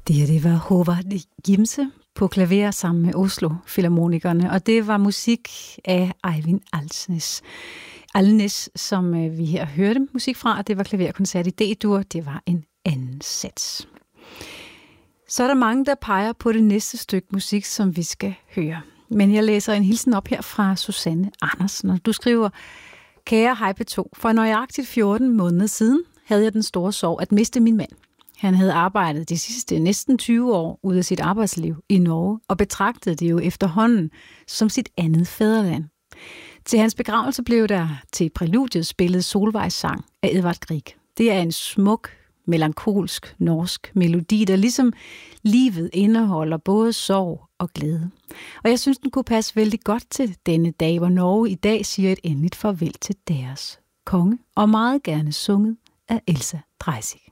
Det var Håvard Gimse på klaver sammen med Oslo Filharmonikerne, og det var musik af Eivind Alnes, som vi her hørte musik fra, og det var klaverkoncert i D-dur. Det var en anden sats. Så er der mange, der peger på det næste stykke musik, som vi skal høre. Men jeg læser en hilsen op her fra Susanne Andersen, og du skriver: Kære Hej P2, for nøjagtigt 14 måneder siden havde jeg den store sorg at miste min mand. Han havde arbejdet de sidste næsten 20 år ud af sit arbejdsliv i Norge, og betragtede det jo efterhånden som sit andet fædreland. Til hans begravelse blev der til præludiet spillet Solvejs sang af Edvard Grieg. Det er en smuk, melankolsk norsk melodi, der ligesom livet indeholder både sorg og glæde. Og jeg synes, den kunne passe vældig godt til denne dag, hvor Norge i dag siger et endeligt farvel til deres konge, og meget gerne sunget af Elsa Dreisig.